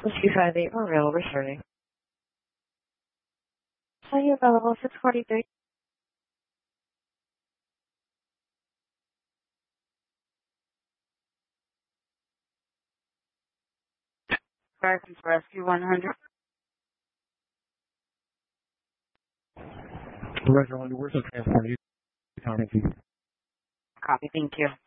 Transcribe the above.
Whiskey 58 Romeo returning. Are you available 643? Americans Rescue 100. Roger, where's the transport? Thank you. Copy, thank you.